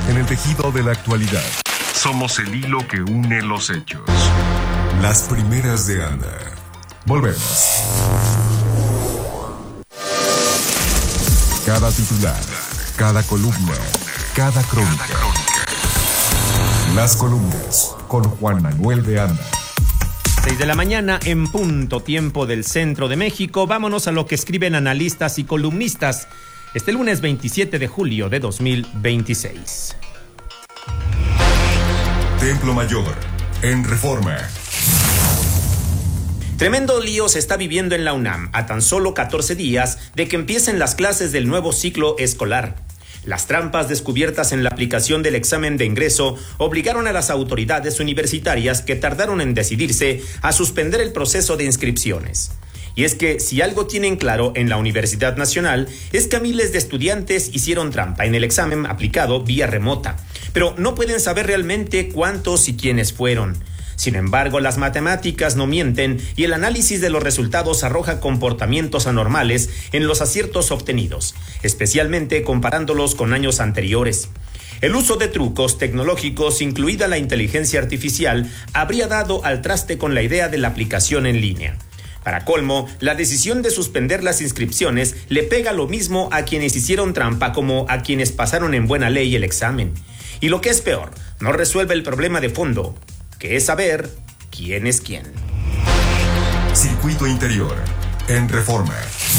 en el tejido de la actualidad. Somos el hilo que une los hechos. Las primeras de Anda. Volvemos. Cada titular, cada columna, cada crónica. Las columnas con Juan Manuel de Anda. 6 de la mañana en punto, tiempo del centro de México. Vámonos a lo que escriben analistas y columnistas este lunes 27 de julio de 2026. Templo Mayor, en Reforma. Tremendo lío se está viviendo en la UNAM a tan solo 14 días de que empiecen las clases del nuevo ciclo escolar. Las trampas descubiertas en la aplicación del examen de ingreso obligaron a las autoridades universitarias que tardaron en decidirse a suspender el proceso de inscripciones. Y es que si algo tienen claro en la Universidad Nacional es que miles de estudiantes hicieron trampa en el examen aplicado vía remota, pero no pueden saber realmente cuántos y quiénes fueron. Sin embargo, las matemáticas no mienten y el análisis de los resultados arroja comportamientos anormales en los aciertos obtenidos, especialmente comparándolos con años anteriores. El uso de trucos tecnológicos, incluida la inteligencia artificial, habría dado al traste con la idea de la aplicación en línea. Para colmo, la decisión de suspender las inscripciones le pega lo mismo a quienes hicieron trampa como a quienes pasaron en buena ley el examen. Y lo que es peor, no resuelve el problema de fondo, que es saber quién es quién. Circuito Interior, en Reforma.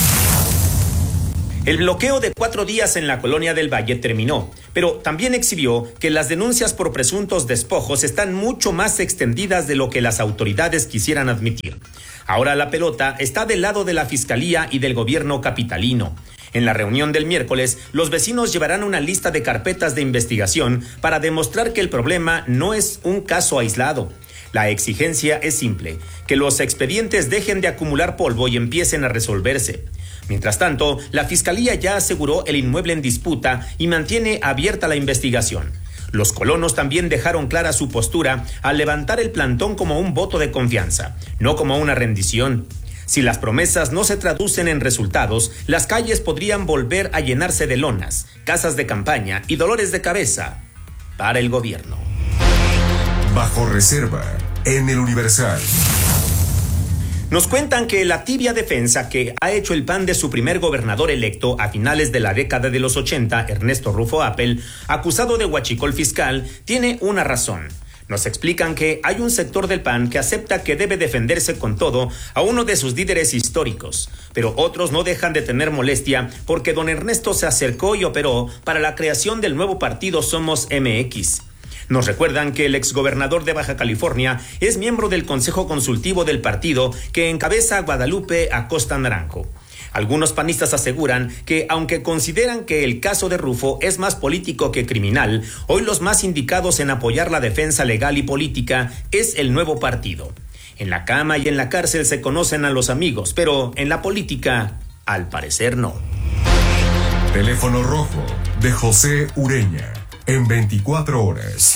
El bloqueo de 4 días en la Colonia del Valle terminó, pero también exhibió que las denuncias por presuntos despojos están mucho más extendidas de lo que las autoridades quisieran admitir. Ahora la pelota está del lado de la Fiscalía y del gobierno capitalino. En la reunión del miércoles, los vecinos llevarán una lista de carpetas de investigación para demostrar que el problema no es un caso aislado. La exigencia es simple, que los expedientes dejen de acumular polvo y empiecen a resolverse. Mientras tanto, la Fiscalía ya aseguró el inmueble en disputa y mantiene abierta la investigación. Los colonos también dejaron clara su postura al levantar el plantón como un voto de confianza, no como una rendición. Si las promesas no se traducen en resultados, las calles podrían volver a llenarse de lonas, casas de campaña y dolores de cabeza para el gobierno. Bajo reserva, en el Universal. Nos cuentan que la tibia defensa que ha hecho el PAN de su primer gobernador electo a finales de la década de los 80, Ernesto Rufo Appel, acusado de huachicol fiscal, tiene una razón. Nos explican que hay un sector del PAN que acepta que debe defenderse con todo a uno de sus líderes históricos, pero otros no dejan de tener molestia porque don Ernesto se acercó y operó para la creación del nuevo partido Somos MX. Nos recuerdan que el exgobernador de Baja California es miembro del Consejo Consultivo del partido que encabeza Guadalupe Acosta Naranjo. Algunos panistas aseguran que, aunque consideran que el caso de Rufo es más político que criminal, hoy los más indicados en apoyar la defensa legal y política es el nuevo partido. En la cama y en la cárcel se conocen a los amigos, pero en la política, al parecer no. Teléfono rojo de José Ureña, en 24 horas.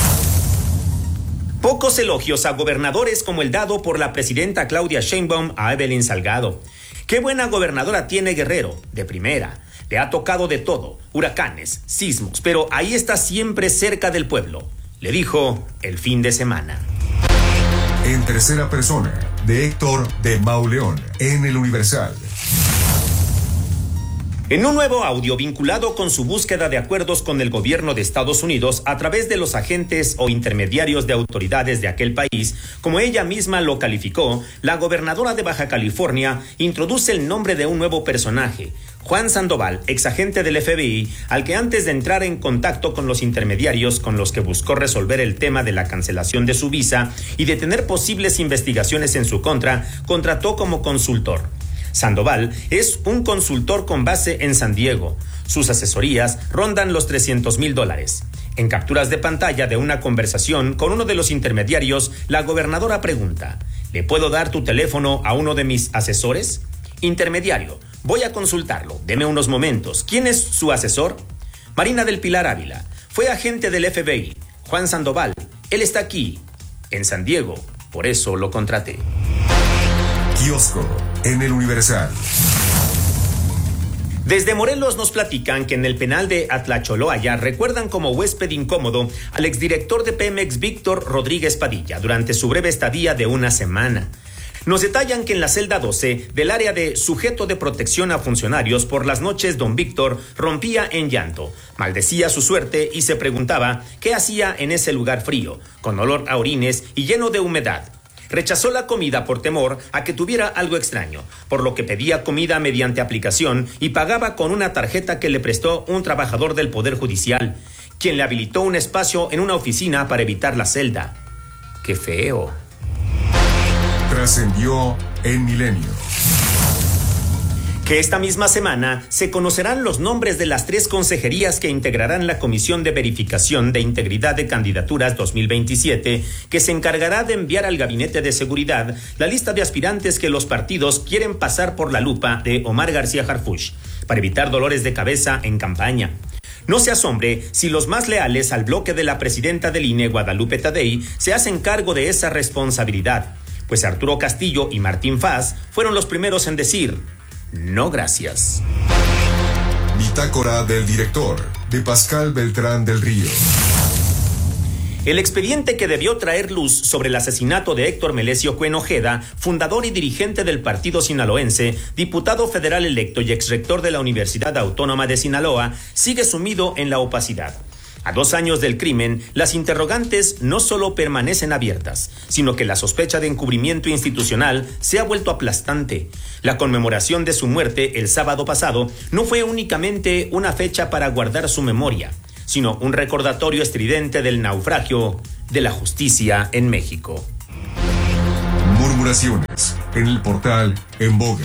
Pocos elogios a gobernadores como el dado por la presidenta Claudia Sheinbaum a Evelyn Salgado. Qué buena gobernadora tiene Guerrero, de primera. Le ha tocado de todo, huracanes, sismos, pero ahí está siempre cerca del pueblo, le dijo el fin de semana. En tercera persona, de Héctor de Mauleón, en el Universal. En un nuevo audio vinculado con su búsqueda de acuerdos con el gobierno de Estados Unidos a través de los agentes o intermediarios de autoridades de aquel país, como ella misma lo calificó, la gobernadora de Baja California introduce el nombre de un nuevo personaje, Juan Sandoval, exagente del FBI, al que antes de entrar en contacto con los intermediarios con los que buscó resolver el tema de la cancelación de su visa y detener posibles investigaciones en su contra, contrató como consultor. Sandoval es un consultor con base en San Diego. Sus asesorías rondan los $300,000. En capturas de pantalla de una conversación con uno de los intermediarios, la gobernadora pregunta: ¿le puedo dar tu teléfono a uno de mis asesores? Intermediario: voy a consultarlo, deme unos momentos. ¿Quién es su asesor? Marina del Pilar Ávila. Fue agente del FBI. Juan Sandoval. Él está aquí, en San Diego. Por eso lo contraté. Kiosco, en el Universal. Desde Morelos nos platican que en el penal de Atlacholoaya recuerdan como huésped incómodo al exdirector de Pemex, Víctor Rodríguez Padilla, durante su breve estadía de una semana. Nos detallan que en la celda 12 del área de sujeto de protección a funcionarios, por las noches don Víctor rompía en llanto, maldecía su suerte y se preguntaba qué hacía en ese lugar frío, con olor a orines y lleno de humedad. Rechazó la comida por temor a que tuviera algo extraño, por lo que pedía comida mediante aplicación y pagaba con una tarjeta que le prestó un trabajador del Poder Judicial, quien le habilitó un espacio en una oficina para evitar la celda. ¡Qué feo! Trascendió en Milenio. Que esta misma semana se conocerán los nombres de las 3 consejerías que integrarán la Comisión de Verificación de Integridad de Candidaturas 2027, que se encargará de enviar al Gabinete de Seguridad la lista de aspirantes que los partidos quieren pasar por la lupa de Omar García Harfuch, para evitar dolores de cabeza en campaña. No se asombre si los más leales al bloque de la presidenta del INE, Guadalupe Tadei, se hacen cargo de esa responsabilidad, pues Arturo Castillo y Martín Faz fueron los primeros en decir: no, gracias. Bitácora del director, de Pascal Beltrán del Río. El expediente que debió traer luz sobre el asesinato de Héctor Melesio Cuen Ojeda, fundador y dirigente del partido sinaloense, diputado federal electo y exrector de la Universidad Autónoma de Sinaloa, sigue sumido en la opacidad. A 2 años del crimen, las interrogantes no solo permanecen abiertas, sino que la sospecha de encubrimiento institucional se ha vuelto aplastante. La conmemoración de su muerte el sábado pasado no fue únicamente una fecha para guardar su memoria, sino un recordatorio estridente del naufragio de la justicia en México. Murmuraciones en el portal En Boga.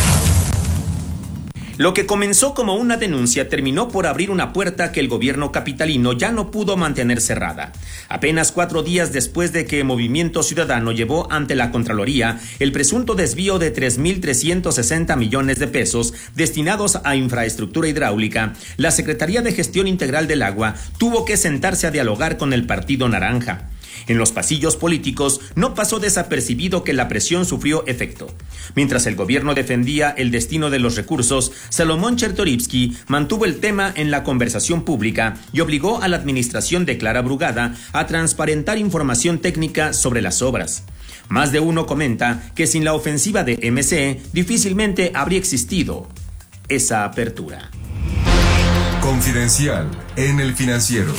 Lo que comenzó como una denuncia terminó por abrir una puerta que el gobierno capitalino ya no pudo mantener cerrada. Apenas 4 días después de que Movimiento Ciudadano llevó ante la Contraloría el presunto desvío de 3.360 millones de pesos destinados a infraestructura hidráulica, la Secretaría de Gestión Integral del Agua tuvo que sentarse a dialogar con el Partido Naranja. En los pasillos políticos no pasó desapercibido que la presión sufrió efecto. Mientras el gobierno defendía el destino de los recursos, Salomón Chertorivsky mantuvo el tema en la conversación pública y obligó a la administración de Clara Brugada a transparentar información técnica sobre las obras. Más de uno comenta que sin la ofensiva de MC difícilmente habría existido esa apertura. Confidencial en El Financiero.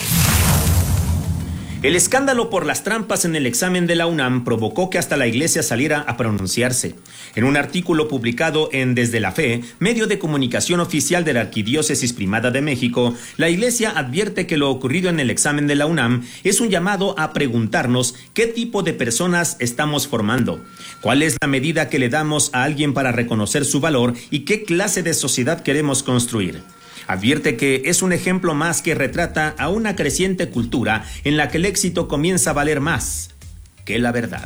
El escándalo por las trampas en el examen de la UNAM provocó que hasta la Iglesia saliera a pronunciarse. En un artículo publicado en Desde la Fe, medio de comunicación oficial de la Arquidiócesis Primada de México, la Iglesia advierte que lo ocurrido en el examen de la UNAM es un llamado a preguntarnos qué tipo de personas estamos formando, cuál es la medida que le damos a alguien para reconocer su valor y qué clase de sociedad queremos construir. Advierte que es un ejemplo más que retrata a una creciente cultura en la que el éxito comienza a valer más que la verdad.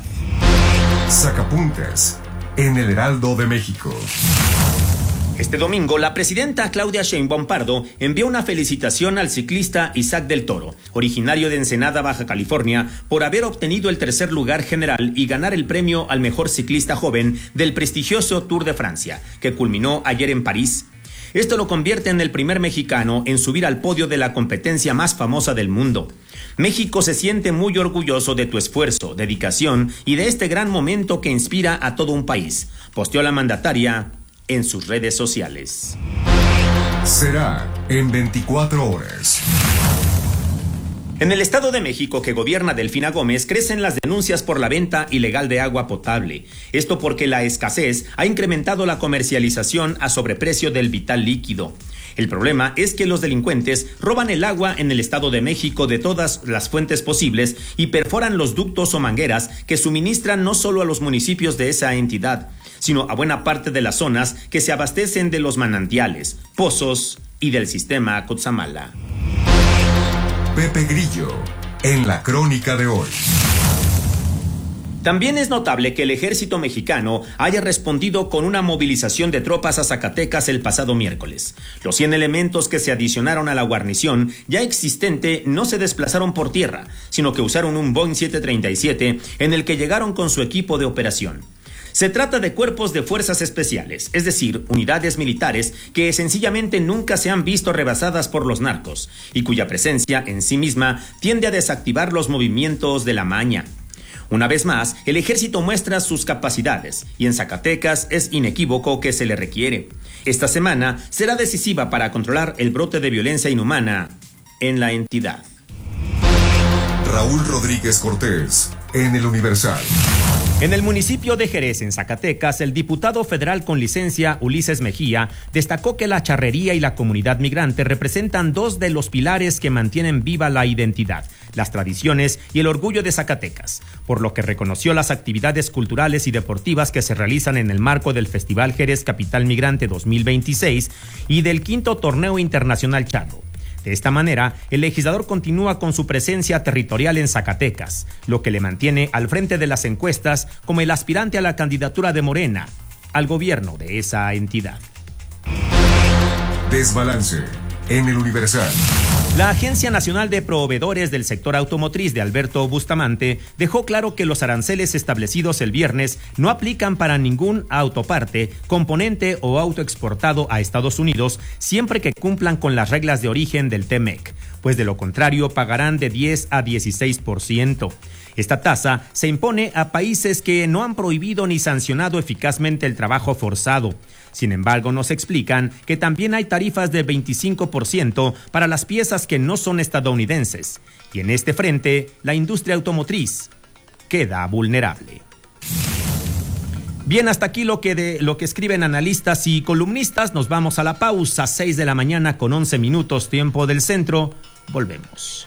Sacapuntas en el Heraldo de México. Este domingo, la presidenta Claudia Sheinbaum Pardo envió una felicitación al ciclista Isaac del Toro, originario de Ensenada, Baja California, por haber obtenido el 3er lugar general y ganar el premio al mejor ciclista joven del prestigioso Tour de Francia, que culminó ayer en París. Esto lo convierte en el primer mexicano en subir al podio de la competencia más famosa del mundo. México se siente muy orgulloso de tu esfuerzo, dedicación y de este gran momento que inspira a todo un país, posteó la mandataria en sus redes sociales. Será en 24 horas. En el Estado de México, que gobierna Delfina Gómez, crecen las denuncias por la venta ilegal de agua potable. Esto porque la escasez ha incrementado la comercialización a sobreprecio del vital líquido. El problema es que los delincuentes roban el agua en el Estado de México de todas las fuentes posibles y perforan los ductos o mangueras que suministran no solo a los municipios de esa entidad, sino a buena parte de las zonas que se abastecen de los manantiales, pozos y del sistema Cutzamala. Pepe Grillo, en la crónica de hoy. También es notable que el ejército mexicano haya respondido con una movilización de tropas a Zacatecas el pasado miércoles. Los 100 elementos que se adicionaron a la guarnición ya existente no se desplazaron por tierra, sino que usaron un Boeing 737 en el que llegaron con su equipo de operación. Se trata de cuerpos de fuerzas especiales, es decir, unidades militares que sencillamente nunca se han visto rebasadas por los narcos y cuya presencia en sí misma tiende a desactivar los movimientos de la maña. Una vez más, el ejército muestra sus capacidades y en Zacatecas es inequívoco que se le requiere. Esta semana será decisiva para controlar el brote de violencia inhumana en la entidad. Raúl Rodríguez Cortés, en El Universal. En el municipio de Jerez, en Zacatecas, el diputado federal con licencia Ulises Mejía destacó que la charrería y la comunidad migrante representan dos de los pilares que mantienen viva la identidad, las tradiciones y el orgullo de Zacatecas, por lo que reconoció las actividades culturales y deportivas que se realizan en el marco del Festival Jerez Capital Migrante 2026 y del 5º Torneo Internacional Charro. De esta manera, el legislador continúa con su presencia territorial en Zacatecas, lo que le mantiene al frente de las encuestas como el aspirante a la candidatura de Morena al gobierno de esa entidad. Desbalance en El Universal. La Agencia Nacional de Proveedores del Sector Automotriz de Alberto Bustamante dejó claro que los aranceles establecidos el viernes no aplican para ningún autoparte, componente o auto exportado a Estados Unidos siempre que cumplan con las reglas de origen del TEMEC, pues de lo contrario pagarán de 10 a 16%. Esta tasa se impone a países que no han prohibido ni sancionado eficazmente el trabajo forzado. Sin embargo, nos explican que también hay tarifas de 25% para las piezas que no son estadounidenses. Y en este frente, la industria automotriz queda vulnerable. Bien, hasta aquí lo que escriben analistas y columnistas. Nos vamos a la pausa, 6 de la mañana con 11 minutos, tiempo del centro. Volvemos.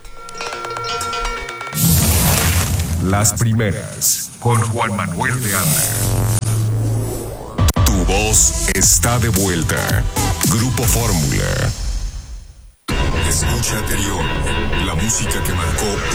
Las primeras, con Juan Manuel de Anda. Tu voz está de vuelta. Grupo Fórmula. Escucha anterior, la música que marcó